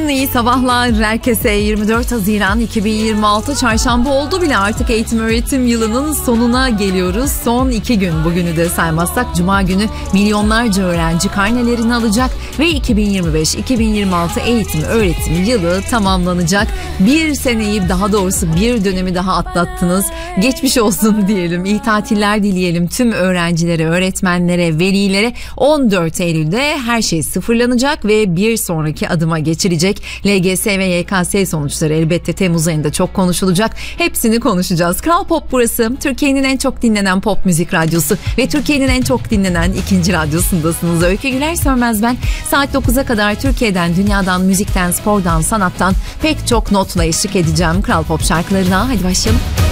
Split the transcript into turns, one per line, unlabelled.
İyi sabahlar herkese. 24 Haziran 2026 çarşamba oldu bile, artık eğitim öğretim yılının sonuna geliyoruz. Son 2 gün, bugünü de saymazsak cuma günü milyonlarca öğrenci karnelerini alacak ve 2025-2026 eğitim öğretim yılı tamamlanacak. Bir seneyi, daha doğrusu bir dönemi daha atlattınız. Geçmiş olsun diyelim, iyi tatiller dileyelim tüm öğrencilere, öğretmenlere, velilere. 14 Eylül'de her şey sıfırlanacak ve bir sonraki adıma geçilecek. LGS ve YKS sonuçları elbette Temmuz ayında çok konuşulacak. Hepsini konuşacağız. Kral Pop burası. Türkiye'nin en çok dinlenen pop müzik radyosu ve Türkiye'nin en çok dinlenen ikinci radyosundasınız. Öykü Güler Sönmez ben. Saat 9'a kadar Türkiye'den, dünyadan, müzikten, spordan, sanattan pek çok notla eşlik edeceğim Kral Pop şarkılarına. Hadi başlayalım.